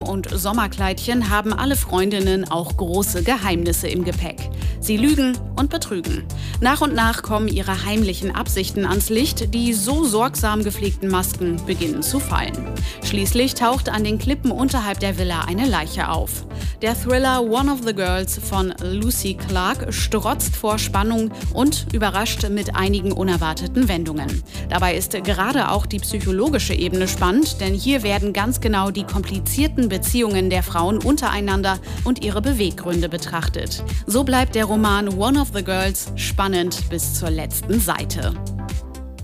und Sommerkleidchen haben alle Freundinnen auch große Geheimnisse im Gepäck. Sie lügen und betrügen. Nach und nach kommen ihre heimlichen Absichten ans Licht, die so sorgsam gepflegten Masken beginnen zu fallen. Schließlich taucht an den Klippen unterhalb der Villa eine Leiche auf. Der Thriller One of the Girls von Lucy Clarke strotzt vor Spannung und überrascht mit einigen unerwarteten Wendungen. Dabei ist gerade auch die psychologische Ebene spannend, denn hier werden ganz genau die komplizierten Beziehungen der Frauen untereinander und ihre Beweggründe betrachtet. So bleibt der Roman One of the Girls spannend bis zur letzten Seite.